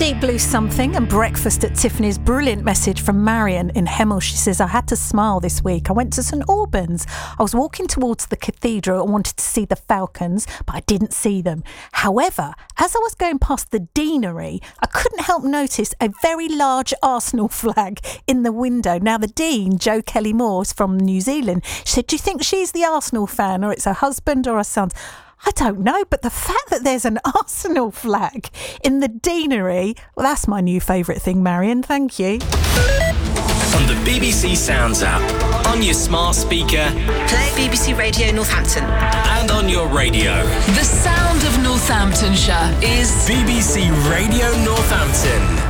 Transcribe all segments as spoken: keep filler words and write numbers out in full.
Deep Blue Something and Breakfast at Tiffany's. Brilliant message from Marion in Hemel. She says, I had to smile this week. I went to St Albans. I was walking towards the cathedral and wanted to see the falcons, but I didn't see them. However, as I was going past the deanery, I couldn't help notice a very large Arsenal flag in the window. Now, the dean, Jo Kelly-Moore, is from New Zealand. She said, do you think she's the Arsenal fan, or it's her husband or her son? I don't know, but the fact that there's an Arsenal flag in the deanery, well, that's my new favourite thing, Marion. Thank you. On the B B C Sounds app, on your smart speaker, play B B C Radio Northampton, and on your radio. The sound of Northamptonshire is B B C Radio Northampton.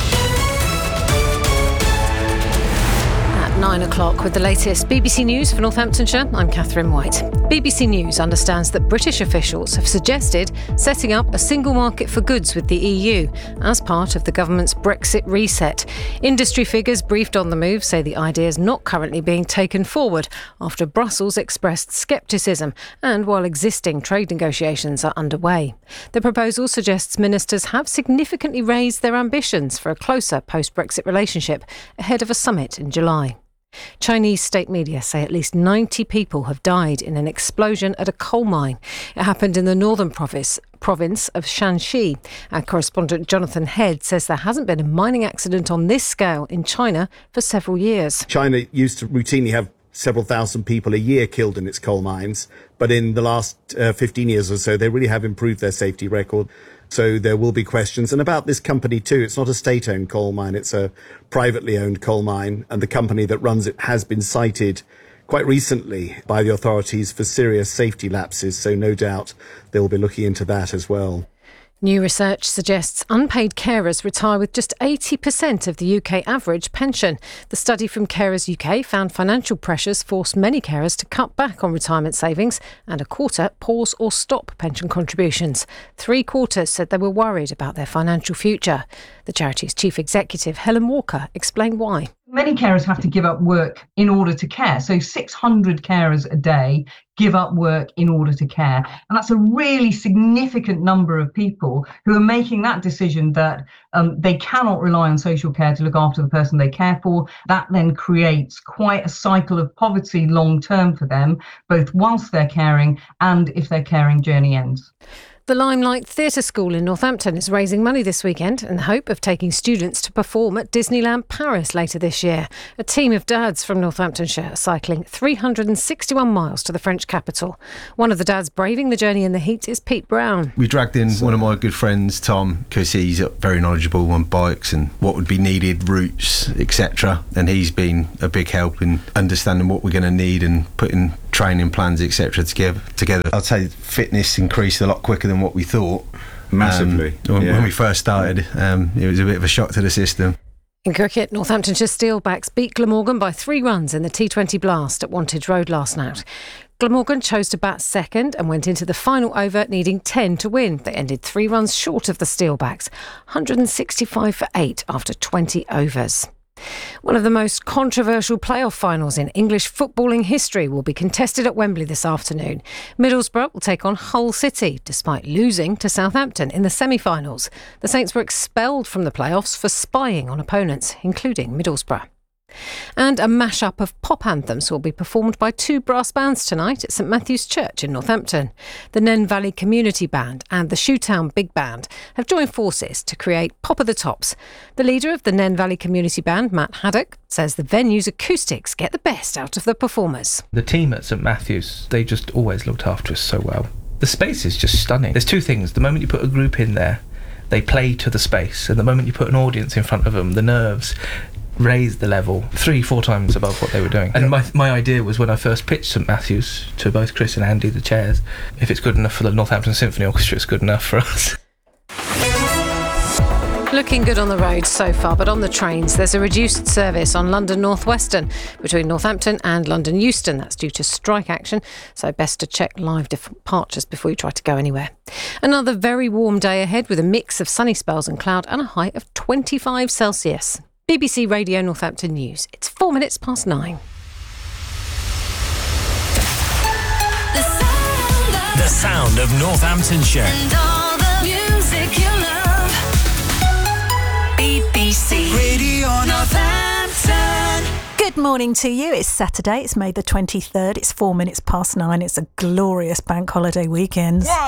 Nine o'clock with the latest B B C News for Northamptonshire. I'm Catherine White. B B C News understands that British officials have suggested setting up a single market for goods with the E U as part of the government's Brexit reset. Industry figures briefed on the move say the idea is not currently being taken forward after Brussels expressed scepticism and while existing trade negotiations are underway. The proposal suggests ministers have significantly raised their ambitions for a closer post-Brexit relationship ahead of a summit in July. Chinese state media say at least ninety people have died in an explosion at a coal mine. It happened in the northern province, province of Shanxi. Our correspondent Jonathan Head says there hasn't been a mining accident on this scale in China for several years. China used to routinely have several thousand people a year killed in its coal mines, but in the last uh, fifteen years or so, they really have improved their safety record. So there will be questions. And about this company too, it's not a state-owned coal mine, it's a privately owned coal mine. And the company that runs it has been cited quite recently by the authorities for serious safety lapses. So no doubt they will be looking into that as well. New research suggests unpaid carers retire with just eighty percent of the U K average pension. The study from Carers U K found financial pressures forced many carers to cut back on retirement savings and a quarter pause or stop pension contributions. Three quarters said they were worried about their financial future. The charity's chief executive, Helen Walker, explained why. Many carers have to give up work in order to care. So six hundred carers a day give up work in order to care. And that's a really significant number of people who are making that decision that um, they cannot rely on social care to look after the person they care for. That then creates quite a cycle of poverty long term for them, both whilst they're caring and if their caring journey ends. The Limelight Theatre School in Northampton is raising money this weekend in the hope of taking students to perform at Disneyland Paris later this year. A team of dads from Northamptonshire are cycling three hundred sixty-one miles to the French capital. One of the dads braving the journey in the heat is Pete Brown. We dragged in one of my good friends, Tom, because he's very knowledgeable on bikes and what would be needed, routes, et cetera. And he's been a big help in understanding what we're going to need and putting training plans, et cetera, together. Together, I'd say fitness increased a lot quicker than what we thought. Massively. Um, when, yeah. when we first started, um, it was a bit of a shock to the system. In cricket, Northamptonshire Steelbacks beat Glamorgan by three runs in the T twenty Blast at Wantage Road last night. Glamorgan chose to bat second and went into the final over needing ten to win. They ended three runs short of the Steelbacks, one hundred sixty-five for eight after twenty overs. One of the most controversial playoff finals in English footballing history will be contested at Wembley this afternoon. Middlesbrough will take on Hull City, despite losing to Southampton in the semi-finals. The Saints were expelled from the playoffs for spying on opponents, including Middlesbrough. And a mashup of pop anthems will be performed by two brass bands tonight at St Matthew's Church in Northampton. The Nen Valley Community Band and the Shoetown Big Band have joined forces to create Pop of the Tops. The leader of the Nen Valley Community Band, Matt Haddock, says the venue's acoustics get the best out of the performers. The team at St Matthew's, they just always looked after us so well. The space is just stunning. There's two things. The moment you put a group in there, they play to the space. And the moment you put an audience in front of them, the nerves raised the level three, four times above what they were doing. And my my idea was when I first pitched St Matthew's to both Chris and Andy, the chairs, if it's good enough for the Northampton Symphony Orchestra, it's good enough for us. Looking good on the road so far, but on the trains there's a reduced service on London North Western between Northampton and London Euston. That's due to strike action, so best to check live departures before you try to go anywhere. Another very warm day ahead with a mix of sunny spells and cloud and a high of twenty-five Celsius. B B C Radio Northampton News. It's four minutes past nine. The sound of, the sound of Northamptonshire. And all the music you love. Good morning to you. It's Saturday. It's May the twenty-third. It's four minutes past nine. It's a glorious bank holiday weekend.